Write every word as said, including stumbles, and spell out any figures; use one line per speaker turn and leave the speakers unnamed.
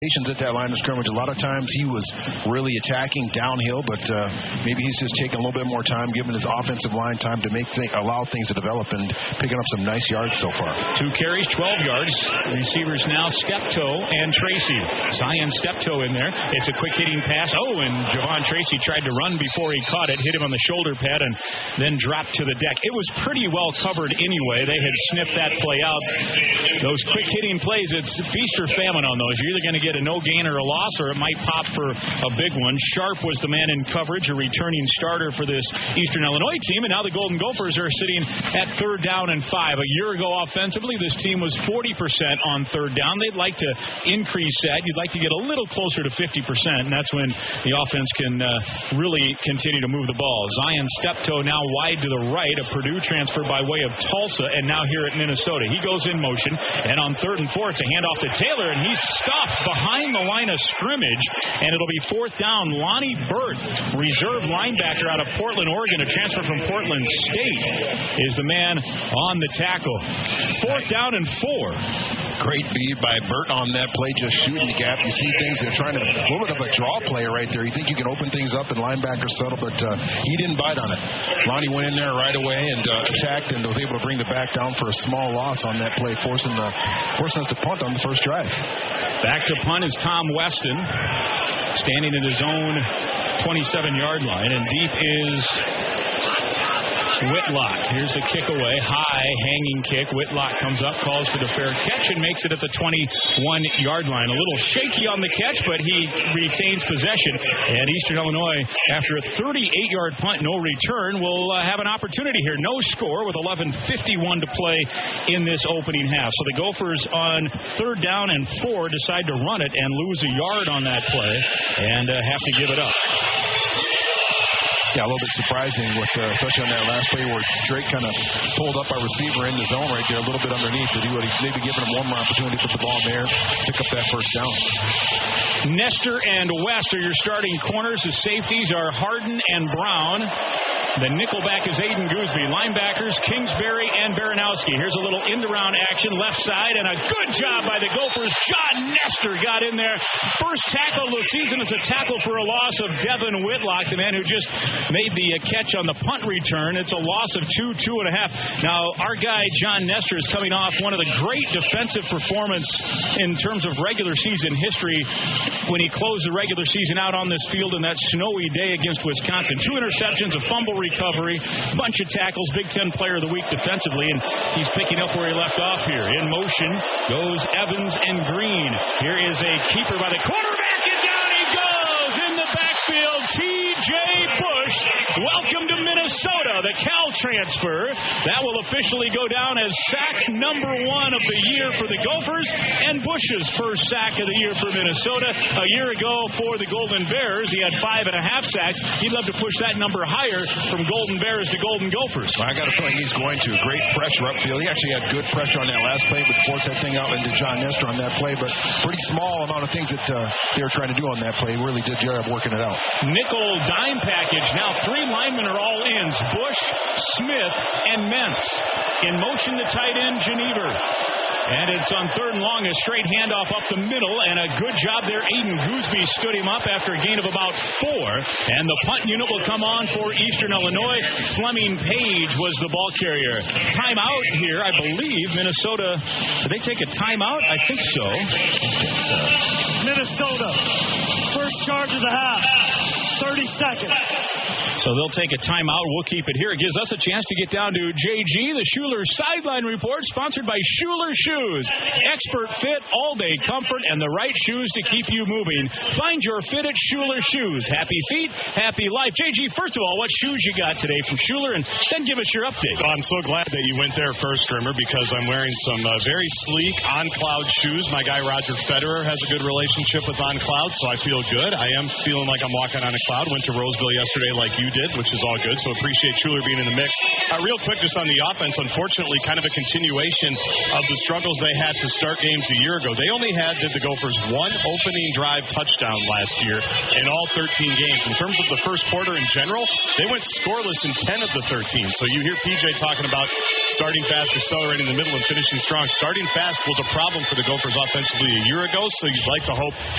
at that line of scrimmage. A lot of times he was really attacking downhill, but uh, maybe he's just taking a little bit more time, giving his offensive line time to make th- allow things to develop and picking up some nice yards so far.
Two carries, twelve yards. Receivers now Steptoe and Tracy. Zion Steptoe in there. It's a quick hitting pass. Oh, and Javon Tracy tried to run before he caught it, hit him on the shoulder pad, and then dropped to the deck. It was pretty well covered anyway. They had sniffed that play out. Those quick hitting plays, it's feast or famine on those. You're either going to get a no gain or a loss, or it might pop for a big one. Sharp was the man in coverage, a returning starter for this Eastern Illinois team, and now the Golden Gophers are sitting at third down and five. A year ago offensively, this team was forty percent on third down. They'd like to increase that. You'd like to get a little closer to fifty percent, and that's when the offense can uh, really continue to move the ball. Zion Steptoe now wide to the right, a Purdue transfer by way of Tulsa, and now here at Minnesota. He goes in motion, and on third and four, it's a handoff to Taylor, and he's stopped behind the line of scrimmage, and it'll be fourth down. Lonnie Burt, reserve linebacker out of Portland, Oregon, a transfer from Portland State, is the man on the tackle. Fourth down and four.
Great beat by Burt on that play, just shooting the gap. You see things, they're trying to, a little bit of a draw play right there. You think you can open things up and linebacker settle, but uh, he didn't bite on it. Lonnie went in there right away and uh, attacked and was able to bring the back down for a small loss on that play, forcing, the, forcing us to punt on the first drive.
Back to punt is Tom Weston, standing in his own twenty-seven-yard line, and deep is Whitlock. Here's a kick away, high hanging kick. Whitlock comes up, calls for the fair catch, and makes it at the twenty-one-yard line. A little shaky on the catch, but he retains possession. And Eastern Illinois, after a thirty-eight-yard punt, no return, will uh, have an opportunity here. No score with eleven fifty-one to play in this opening half. So the Gophers on third down and four decide to run it and lose a yard on that play and uh, have to give it up.
Yeah, a little bit surprising, with uh, especially on that last play where Drake kind of pulled up our receiver in the zone right there, a little bit underneath. That he would have maybe given him one more opportunity to put the ball there, pick up that first down.
Nestor and West are your starting corners. The safeties are Harden and Brown. The nickelback is Aiden Gooseby. Linebackers, Kingsbury and Baranowski. Here's a little end-around action, left side, and a good job by the Gophers. John Nestor got in there. First tackle of the season is a tackle for a loss of Devin Whitlock, the man who just made the catch on the punt return. It's a loss of two, two and a half. Now, our guy, John Nestor, is coming off one of the great defensive performance in terms of regular season history when he closed the regular season out on this field in that snowy day against Wisconsin. Two interceptions, a fumble recovery, bunch of tackles, Big Ten Player of the Week defensively, and he's picking up where he left off here. In motion goes Evans and Green. Here is a keeper by the quarterback, and down he goes in the backfield. T J Bush, welcome to Minnesota, the Cal transfer. That will officially go down as sack number one of the year for the Gophers, and Bush's first sack of the year for Minnesota. A year ago for the Golden Bears, he had five and a half sacks. He'd love to push that number higher from Golden Bears to Golden Gophers.
Well, I got a feeling he's going to. Great pressure upfield. He actually had good pressure on that last play, but forced that thing out into John Nestor on that play, but pretty small amount of things that uh, they were trying to do on that play. He really did job working it out.
Nickel dime package. Now three linemen are all ins. Bush, Smith, and Mentz. In motion, the tight end, Geneva. And it's on third and long, a straight handoff up the middle, and a good job there. Aiden Gooseby stood him up after a gain of about four. And the punt unit will come on for Eastern Illinois. Fleming Page was the ball carrier. Timeout here, I believe. Minnesota, did they take a timeout? I think so.
Uh, Minnesota, first charge of the half. thirty seconds.
So they'll take a timeout. We'll keep it here. It gives us a chance to get down to J G, the Schuler Sideline Report, sponsored by Schuler Shoes. Expert fit, all-day comfort, and the right shoes to keep you moving. Find your fit at Schuler Shoes. Happy feet, happy life. J G, first of all, what shoes you got today from Schuler, and then give us your update.
Oh, I'm so glad that you went there first, Grimmer, because I'm wearing some uh, very sleek on-cloud shoes. My guy Roger Federer has a good relationship with on-cloud, so I feel good. I am feeling like I'm walking on a cloud. Went to Roseville yesterday like you did, which is all good, so appreciate Schuler being in the mix. Uh, real quick, just on the offense, unfortunately, kind of a continuation of the struggles they had to start games a year ago. They only had, did the Gophers, one opening drive touchdown last year in all thirteen games. In terms of the first quarter in general, they went scoreless in ten of the thirteen. So you hear P J talking about starting fast, accelerating in the middle, and finishing strong. Starting fast was a problem for the Gophers offensively a year ago, so you'd like to hope